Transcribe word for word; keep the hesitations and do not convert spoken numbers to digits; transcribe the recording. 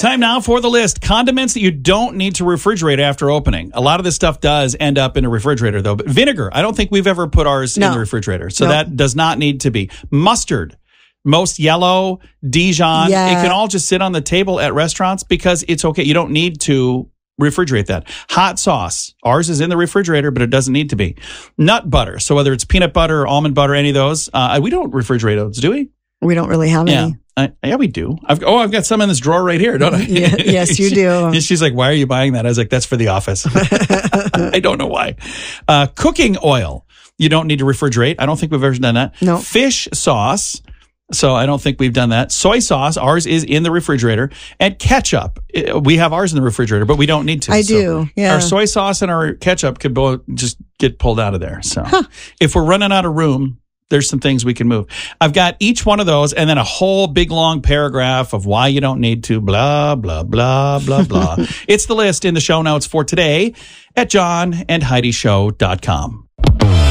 Time now for the list. Condiments that you don't need to refrigerate after opening. A lot of this stuff does end up in a refrigerator, though. But vinegar, I don't think we've ever put ours No. in the refrigerator. So No. that does not need to be. Mustard, most yellow, Dijon. Yeah. It can all just sit on the table at restaurants because it's okay. You don't need to refrigerate that. Hot sauce. Ours is in the refrigerator, but it doesn't need to be. Nut butter. So whether it's peanut butter or almond butter, any of those, uh, we don't refrigerate those, do we? We don't really have Yeah. any. Uh, yeah, we do. I've, oh, I've got some in this drawer right here, don't I? Yeah, yes, you do. And she's like, why are you buying that? I was like, that's for the office. I don't know why. Uh, cooking oil. You don't need to refrigerate. I don't think we've ever done that. No. Fish sauce. So I don't think we've done that. Soy sauce. Ours is in the refrigerator. And ketchup. Uh, We have ours in the refrigerator, but we don't need to. I So do, yeah. Our soy sauce and our ketchup could both just get pulled out of there. So if we're running out of room, there's some things we can move. I've got each one of those and then a whole big long paragraph of why you don't need to, blah, blah, blah, blah, blah. It's the list in the show notes for today at john and heidi show dot com.